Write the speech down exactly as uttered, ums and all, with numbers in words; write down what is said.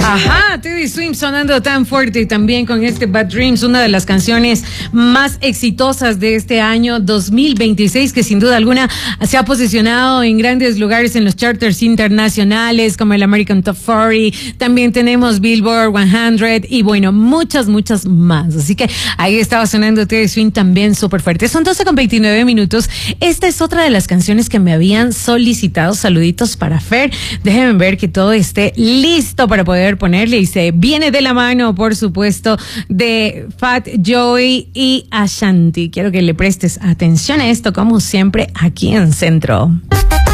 Ajá, Teddy Swims sonando tan fuerte y también con este Bad Dreams, una de las canciones más exitosas de este año dos mil veintiséis, que sin duda alguna se ha posicionado en grandes lugares en los charters internacionales como el American Top cuarenta, también tenemos Billboard cien y bueno, muchas, muchas más. Así que ahí estaba sonando Teddy Swims también súper fuerte. Son doce con veintinueve minutos. Esta es otra de las canciones que me habían solicitado. Saluditos para Fer. Déjenme ver que todo esté listo para poder ponerle, y se viene de la mano, por supuesto, de Fat Joey y Ashanti. Quiero que le prestes atención a esto, como siempre, aquí en Centro.